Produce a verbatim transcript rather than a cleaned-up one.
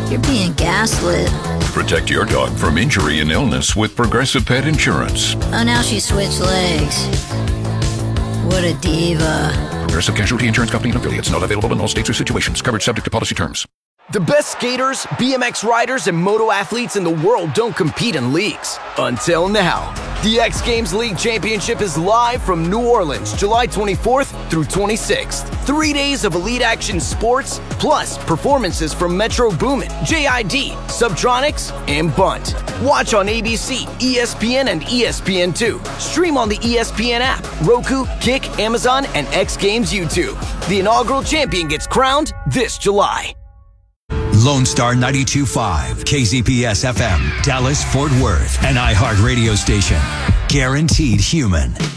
You're being gaslit. Protect your dog from injury and illness with Progressive Pet Insurance. Oh, now she switched legs. What a diva. Progressive Casualty Insurance Company and affiliates. Not available in all states or situations. Coverage subject to policy terms. The best skaters, B M X riders, and moto athletes in the world don't compete in leagues. Until now. The X Games League Championship is live from New Orleans, July twenty-fourth through twenty-sixth. Three days of elite action sports, plus performances from Metro Boomin, J I D, Subtronics, and Bunt. Watch on A B C, E S P N, and E S P N two. Stream on the E S P N app, Roku, Kick, Amazon, and X Games YouTube. The inaugural champion gets crowned this July. Lone Star ninety-two point five, K Z P S F M, Dallas, Fort Worth, an iHeart radio station. Guaranteed human.